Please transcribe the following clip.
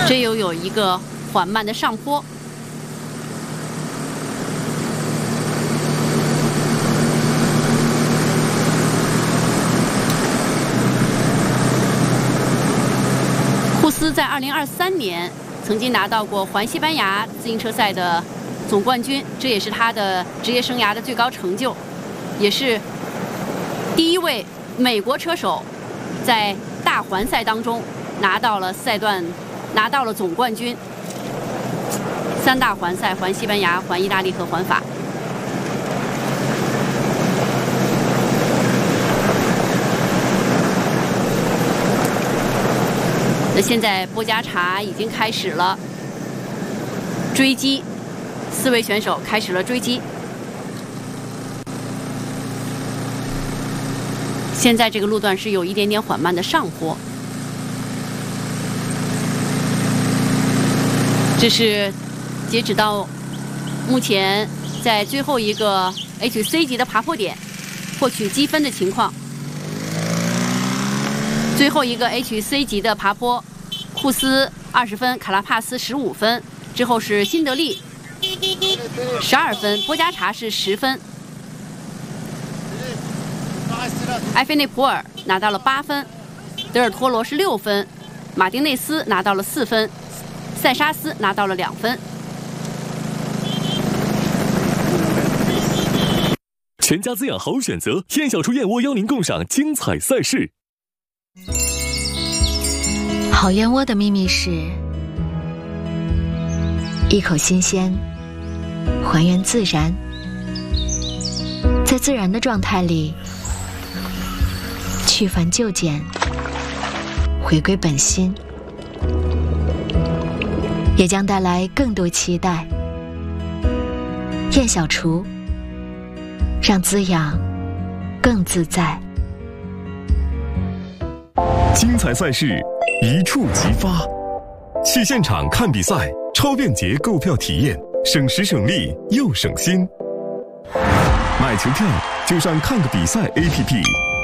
这又有一个缓慢的上坡。库斯在2023年曾经拿到过环西班牙自行车赛的总冠军，这也是他的职业生涯的最高成就，也是第一位美国车手在大环赛当中拿到了总冠军。3大环赛：环西班牙、环意大利和环法。那现在波加查已经开始了追击，4位选手开始了追击。现在这个路段是有一点点缓慢的上坡，这是截止到目前在最后一个 HC 级的爬坡点获取积分的情况。最后一个 HC 级的爬坡，库斯20分，卡拉帕斯15分，之后是辛德利12分，波加查是10分，埃菲内普尔拿到了8分，德尔托罗是6分，马丁内斯拿到了4分，塞沙斯拿到了2分。 全家滋养好选择，燕小厨燕窝邀您共赏精彩赛事。 好燕窝的秘密是一口新鲜，还原自然，在自然的状态里去繁就简，回归本心，也将带来更多期待。燕小厨，让滋养更自在。 精彩赛事一触即发，去现场看比赛，超便捷购票体验，省时省力又省心。买球票就上看个比赛 APP。